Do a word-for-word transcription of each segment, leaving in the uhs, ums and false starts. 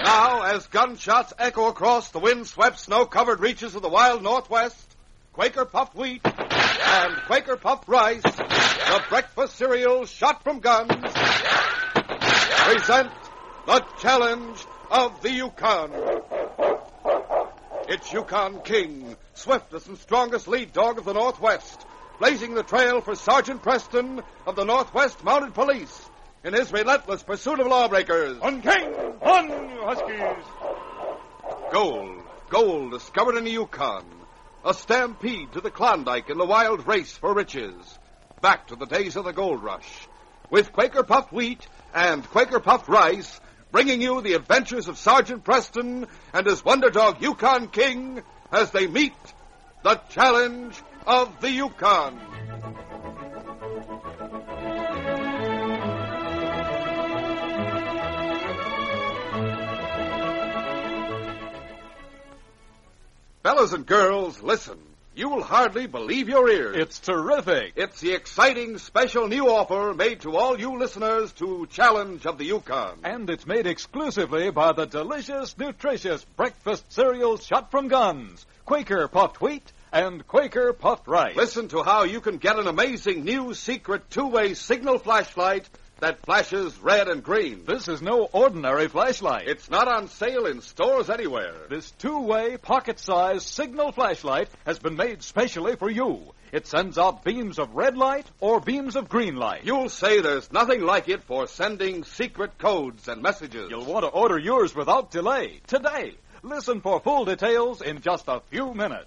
Now, as gunshots echo across the wind-swept, snow-covered reaches of the wild Northwest, Quaker Puffed Wheat and Quaker Puffed Rice, the breakfast cereal shot from guns, present the challenge of the Yukon. It's Yukon King, swiftest and strongest lead dog of the Northwest, blazing the trail for Sergeant Preston of the Northwest Mounted Police in his relentless pursuit of lawbreakers. On King! On, you Huskies! Gold, gold discovered in the Yukon. A stampede to the Klondike in the wild race for riches. Back to the days of the gold rush. With Quaker Puffed Wheat and Quaker Puffed Rice, bringing you the adventures of Sergeant Preston and his wonder dog Yukon King as they meet the challenge of the Yukon. Fellas and girls, listen. You'll hardly believe your ears. It's terrific. It's the exciting special new offer made to all you listeners to Challenge of the Yukon. And it's made exclusively by the delicious, nutritious breakfast cereals shot from guns, Quaker Puffed Wheat and Quaker Puffed Rice. Listen to how you can get an amazing new secret two-way signal flashlight that flashes red and green. This is no ordinary flashlight. It's not on sale in stores anywhere. This two-way, pocket-sized signal flashlight has been made specially for you. It sends out beams of red light or beams of green light. You'll say there's nothing like it for sending secret codes and messages. You'll want to order yours without delay, today. Listen for full details in just a few minutes.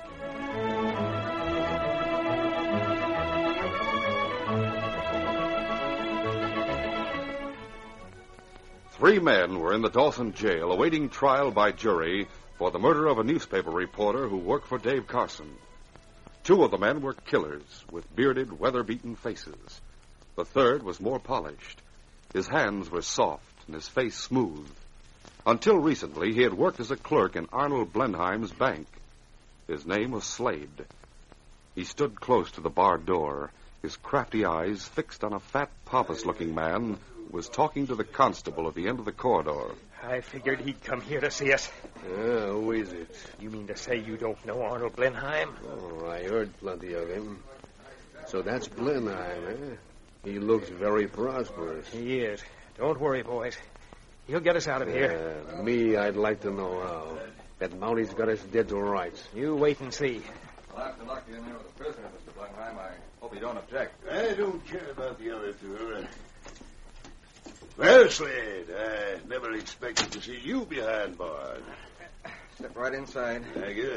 Three men were in the Dawson jail awaiting trial by jury for the murder of a newspaper reporter who worked for Dave Carson. Two of the men were killers with bearded, weather-beaten faces. The third was more polished. His hands were soft and his face smooth. Until recently, he had worked as a clerk in Arnold Blenheim's bank. His name was Slade. He stood close to the barred door, his crafty eyes fixed on a fat, pompous-looking man who was talking to the constable at the end of the corridor. I figured he'd come here to see us. Yeah, who is it? You mean to say you don't know Arnold Blenheim? Oh, I heard plenty of him. So that's Blenheim, eh? He looks very prosperous. He is. Don't worry, boys. He'll get us out of here. Yeah, me, I'd like to know how. That Mounty's got us dead to rights. You wait and see. I'll have to lock you in there with a prisoner, Mister Blenheim. I hope you don't object. I don't care about the other two. Well, Slade, I never expected to see you behind bars. Step right inside. Thank you.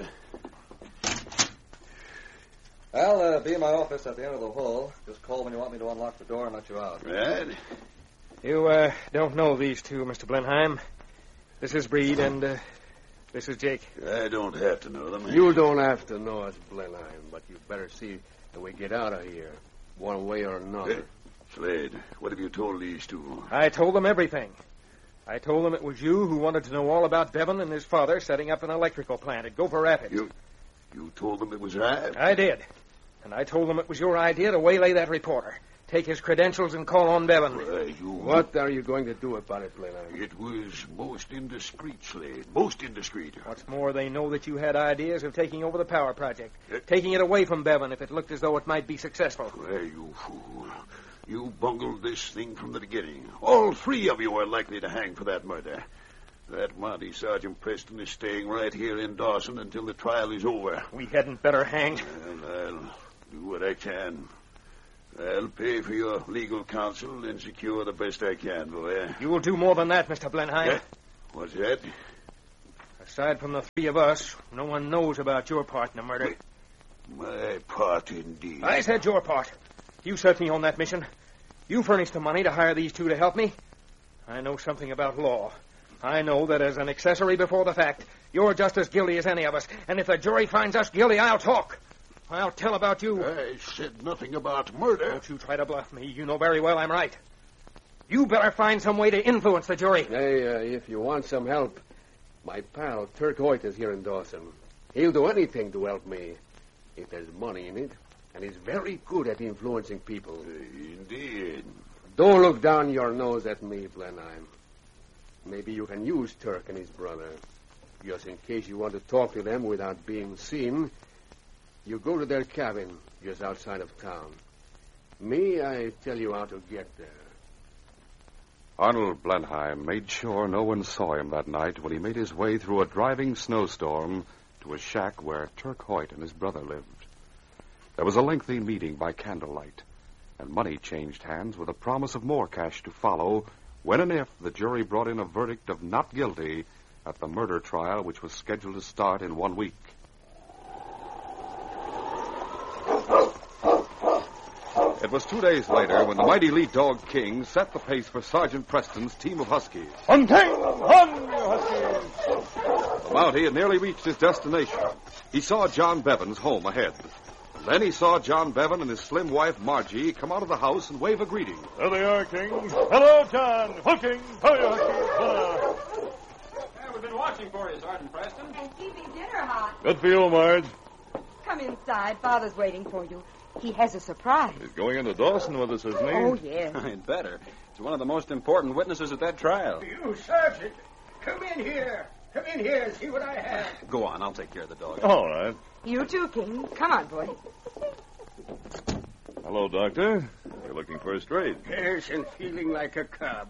I'll uh, be in my office at the end of the hall. Just call when you want me to unlock the door and let you out. Right. You uh, don't know these two, Mister Blenheim. This is Breed, and uh, this is Jake. I don't have to know them. You don't have to know us, Blenheim, but you better see that we get out of here, one way or another. Slade, what have you told these two? I told them everything. I told them it was you who wanted to know all about Devon and his father setting up an electrical plant at Gopher Rapids. You, you told them it was I? I did. And I told them it was your idea to waylay that reporter, take his credentials and call on Devon. Uh, you... What are you going to do about it, Blenheim? It was most indiscreet, Slade. Most indiscreet. What's more, they know that you had ideas of taking over the power project, uh, taking it away from Bevan if it looked as though it might be successful. Well, you fool. You bungled this thing from the beginning. All three of you are likely to hang for that murder. That Monty Sergeant Preston is staying right here in Dawson until the trial is over. We hadn't better hang. Well, I'll do what I can. I'll pay for your legal counsel and secure the best I can, boy. You will do more than that, Mister Blenheim. Yeah? What's that? Aside from the three of us, no one knows about your part in the murder. My part, indeed. I said your part. You sent me on that mission. You furnished the money to hire these two to help me. I know something about law. I know that as an accessory before the fact, you're just as guilty as any of us. And if the jury finds us guilty, I'll talk. I'll tell about you. I said nothing about murder. Don't you try to bluff me. You know very well I'm right. You better find some way to influence the jury. Hey, uh, if you want some help, my pal Turk Hoyt is here in Dawson. He'll do anything to help me, if there's money in it. And he's very good at influencing people. Uh, indeed. Don't look down your nose at me, Blenheim. Maybe you can use Turk and his brother. Just in case you want to talk to them without being seen, you go to their cabin just outside of town. Me, I tell you how to get there. Arnold Blenheim made sure no one saw him that night when he made his way through a driving snowstorm to a shack where Turk Hoyt and his brother lived. There was a lengthy meeting by candlelight, and money changed hands with a promise of more cash to follow when and if the jury brought in a verdict of not guilty at the murder trial which was scheduled to start in one week. It was two days later when the mighty lead dog King set the pace for Sergeant Preston's team of Huskies. On King! On, you Huskies! The Mountie had nearly reached his destination. He saw John Bevan's home ahead. Then he saw John Bevan and his slim wife, Margie, come out of the house and wave a greeting. There they are, King. Hello, John. Hooking. How are you, Huskies? Hello. Yeah, we've been watching for you, Sergeant Preston. And keeping dinner hot. Good for you, Marge. Come inside. Father's waiting for you. He has a surprise. He's going into Dawson with us, isn't he? Oh, yes. I'd better. It's one of the most important witnesses at that trial. You, Sergeant, come in here. Come in here and see what I have. Go on, I'll take care of the dog. All right. You too, King. Come on, boy. Hello, Doctor. You're looking first rate. Yes, and feeling like a cub.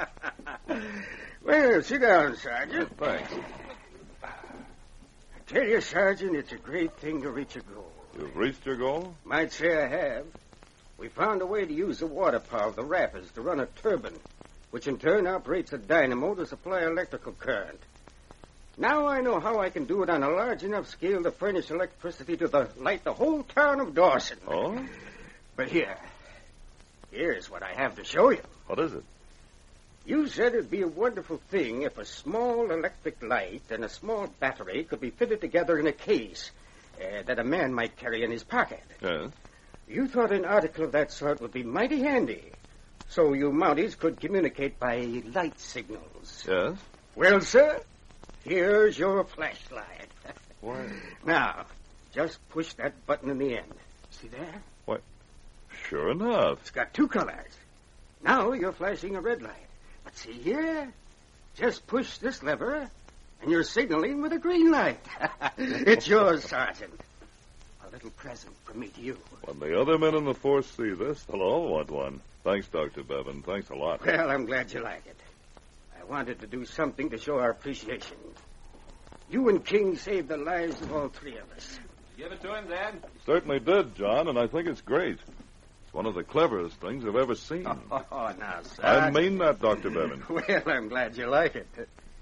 Well, sit down, Sergeant. Thanks. I tell you, Sergeant, it's a great thing to reach a goal. You've reached your goal? Might say I have. We found a way to use the water power of the rapids to run a turbine, which in turn operates a dynamo to supply electrical current. Now I know how I can do it on a large enough scale to furnish electricity to the, light the whole town of Dawson. Oh? But here, here's what I have to show you. What is it? You said it'd be a wonderful thing if a small electric light and a small battery could be fitted together in a case uh, that a man might carry in his pocket. Yes. You thought an article of that sort would be mighty handy, so you Mounties could communicate by light signals. Yes? Well, sir, here's your flashlight. Why? Now, just push that button in the end. See there? Why, sure enough. It's got two colors. Now you're flashing a red light. But see here? Just push this lever, and you're signaling with a green light. It's yours, Sergeant. A little present from me to you. When the other men in the force see this, they'll all want one. Thanks, Doctor Bevan. Thanks a lot. Well, I'm glad you like it. I wanted to do something to show our appreciation. You and King saved the lives of all three of us. Give it to him, Dad. Certainly did, John, and I think it's great. It's one of the cleverest things I've ever seen. Oh, now, sir. I mean that, Doctor Bevan. Well, I'm glad you like it.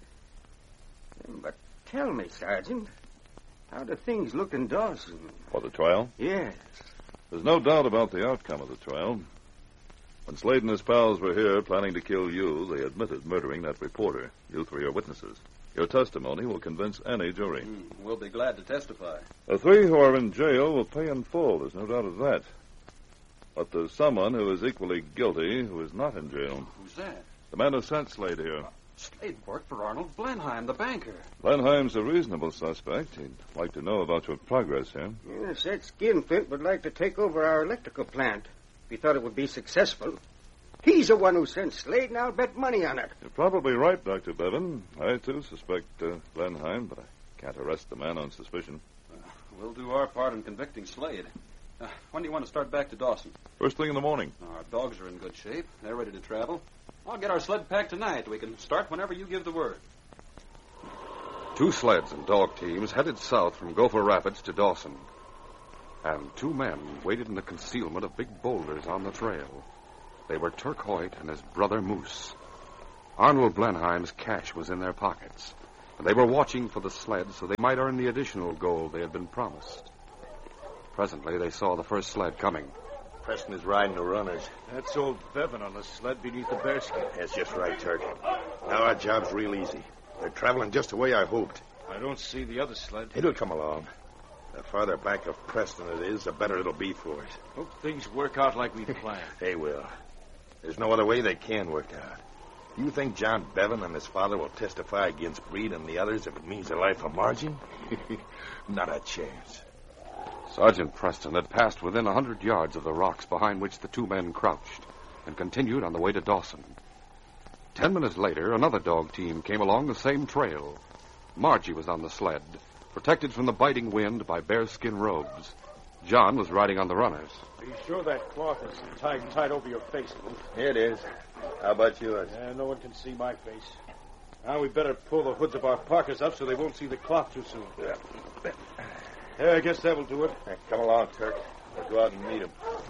But tell me, Sergeant, how do things look in Dawson? For the trial? Yes. There's no doubt about the outcome of the trial. When Slade and his pals were here planning to kill you, they admitted murdering that reporter. You three are witnesses. Your testimony will convince any jury. Mm, we'll be glad to testify. The three who are in jail will pay in full, there's no doubt of that. But there's someone who is equally guilty who is not in jail. Who's that? The man who sent Slade here. Slade worked for Arnold Blenheim, the banker. Blenheim's a reasonable suspect. He'd like to know about your progress here. Yes, that skinflint would like to take over our electrical plant. If he thought it would be successful. He's the one who sent Slade, and I'll bet money on it. You're probably right, Doctor Bevan. I, too, suspect uh, Blenheim, but I can't arrest the man on suspicion. Uh, we'll do our part in convicting Slade. Uh, when do you want to start back to Dawson? First thing in the morning. Our dogs are in good shape. They're ready to travel. I'll get our sled packed tonight. We can start whenever you give the word. Two sleds and dog teams headed south from Gopher Rapids to Dawson. And two men waited in the concealment of big boulders on the trail. They were Turk Hoyt and his brother Moose. Arnold Blenheim's cash was in their pockets, and they were watching for the sled so they might earn the additional gold they had been promised. Presently, they saw the first sled coming. Preston is riding the runners. That's old Bevan on the sled beneath the bearskin. That's just right, Turk. Now our job's real easy. They're traveling just the way I hoped. I don't see the other sled. It'll come along. The farther back of Preston it is, the better it'll be for us. Hope things work out like we planned. They will. There's no other way they can work out. Do you think John Bevan and his father will testify against Breed and the others if it means the life of Margie? Not a chance. Sergeant Preston had passed within a hundred yards of the rocks behind which the two men crouched and continued on the way to Dawson. Ten minutes later, another dog team came along the same trail. Margie was on the sled, protected from the biting wind by bearskin robes. John was riding on the runners. Be sure that cloth is tied tight over your face, Lou. Here it is. How about yours? Yeah, no one can see my face. Now we better pull the hoods of our parkas up so they won't see the cloth too soon. Yeah. Yeah, I guess that will do it. Hey, come along, Turk. We'll go out and meet him.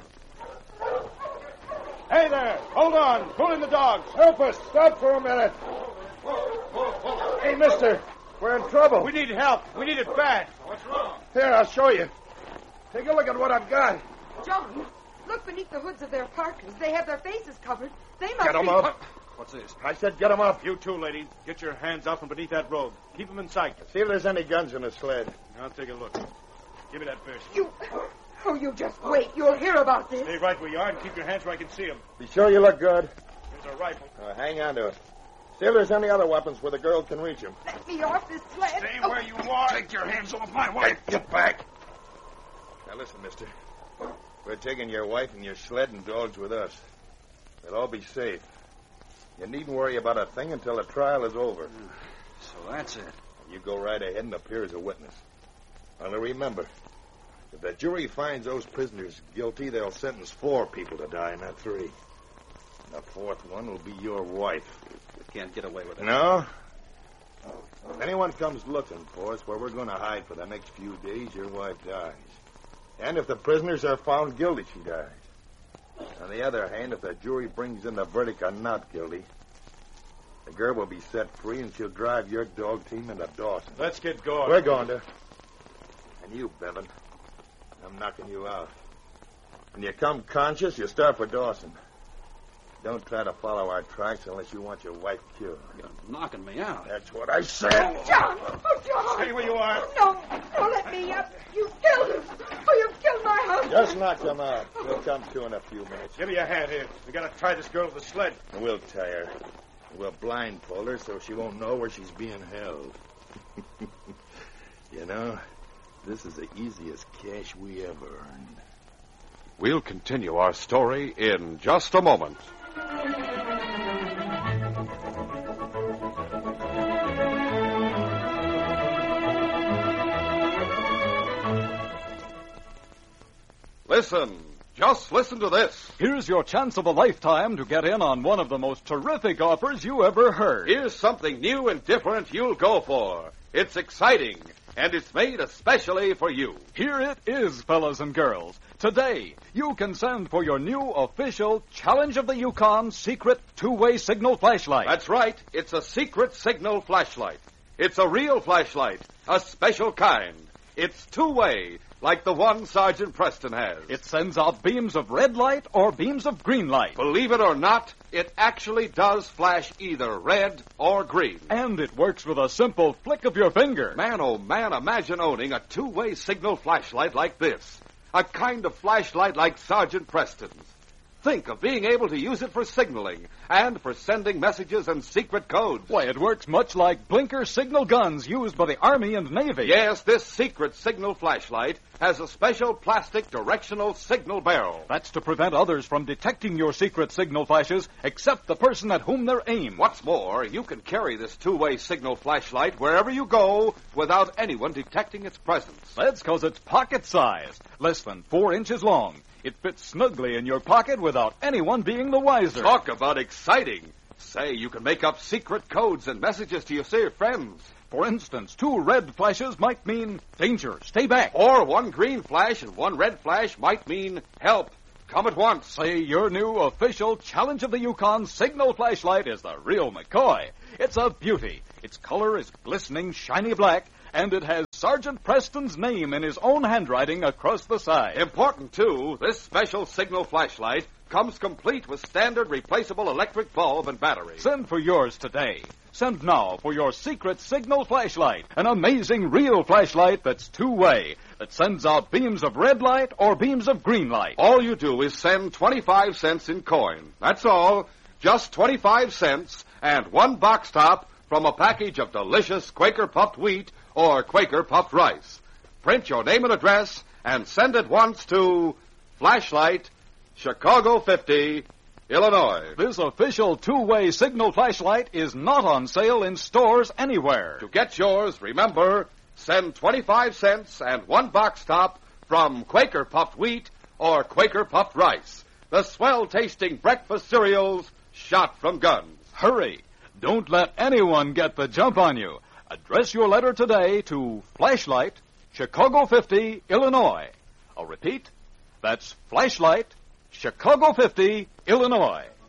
Hey there! Hold on! Pull in the dogs! Help us! Stop for a minute! Hey, mister! We're in trouble. We need help. We need it bad. What's wrong? Here, I'll show you. Take a look at what I've got. John, look beneath the hoods of their parkas. They have their faces covered. They must Get 'em be... up. What's this? I said get 'em up. You too, lady. Get your hands out from beneath that robe. Keep 'em in sight. See if there's any guns in the sled. I'll take a look. Give me that bear. You... Oh, you just wait. You'll hear about this. Stay right where you are and keep your hands where I can see them. Be sure you look good. There's a rifle. Uh, hang on to it. See if there's any other weapons where the girl can reach him. Let me off this sled. Stay oh. where you are. Take your hands off my wife. Hey, get back. Now listen, mister. We're taking your wife and your sled and dogs with us. They'll all be safe. You needn't worry about a thing until the trial is over. So that's it. You go right ahead and appear as a witness. Only remember, if the jury finds those prisoners guilty, they'll sentence four people to die, not three. And the fourth one will be your wife. We can't get away with it. No? If anyone comes looking for us where we're going to hide for the next few days, your wife dies. And if the prisoners are found guilty, she dies. On the other hand, if the jury brings in the verdict of not guilty, the girl will be set free and she'll drive your dog team into Dawson. Let's get going. We're going to. And you, Bevan, I'm knocking you out. When you come conscious, you start for Dawson. Don't try to follow our tracks unless you want your wife killed. You're knocking me out. That's what I said. Oh, John! Oh, John! Stay where you are. No, don't let me up. You killed him. Oh, you've killed my husband. Just knock him out. We'll come to in a few minutes. Give me your hand here. We got to tie this girl to the sled. And we'll tie her. We'll blindfold her so she won't know where she's being held. You know, this is the easiest cash we ever earned. We'll continue our story in just a moment. Listen. Just listen to this. Here's your chance of a lifetime to get in on one of the most terrific offers you ever heard. Here's something new and different you'll go for. It's exciting, and it's made especially for you. Here it is, fellas and girls. Today, you can send for your new official Challenge of the Yukon secret two-way signal flashlight. That's right. It's a secret signal flashlight. It's a real flashlight, a special kind. It's two-way, like the one Sergeant Preston has. It sends out beams of red light or beams of green light. Believe it or not, it actually does flash either red or green. And it works with a simple flick of your finger. Man, oh man, imagine owning a two-way signal flashlight like this. A kind of flashlight like Sergeant Preston's. Think of being able to use it for signaling and for sending messages and secret codes. Why, it works much like blinker signal guns used by the Army and Navy. Yes, this secret signal flashlight has a special plastic directional signal barrel. That's to prevent others from detecting your secret signal flashes except the person at whom they're aimed. What's more, you can carry this two-way signal flashlight wherever you go without anyone detecting its presence. That's because it's pocket-sized, less than four inches long. It fits snugly in your pocket without anyone being the wiser. Talk about exciting. Say, you can make up secret codes and messages to your safe friends. For instance, two red flashes might mean danger, stay back. Or one green flash and one red flash might mean help, come at once. Say your new official Challenge of the Yukon signal flashlight is the real McCoy. It's a beauty. Its color is glistening, shiny black, and it has Sergeant Preston's name in his own handwriting across the side. Important, too, this special signal flashlight comes complete with standard replaceable electric bulb and battery. Send for yours today. Send now for your secret signal flashlight, an amazing real flashlight that's two-way, that sends out beams of red light or beams of green light. All you do is send twenty-five cents in coin. That's all. Just twenty-five cents and one box top from a package of delicious Quaker puffed wheat or Quaker puffed rice. Print your name and address and send it once to Flashlight, Chicago fifty, Illinois. This official two-way signal flashlight is not on sale in stores anywhere. To get yours, remember, send twenty-five cents and one box top from Quaker Puffed Wheat or Quaker Puffed Rice, the swell-tasting breakfast cereals shot from guns. Hurry! Don't let anyone get the jump on you. Address your letter today to Flashlight, Chicago fifty, Illinois. I'll repeat, that's Flashlight, Chicago fifty, Illinois.